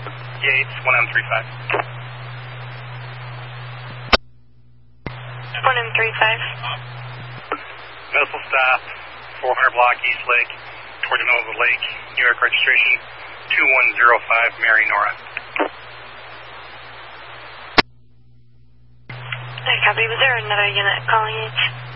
Yates, 1M35. 1M35. Missile stop, 400 block East Lake, toward the middle of the lake, New York registration, 2105 Mary Nora. I copy. Was there another unit calling it?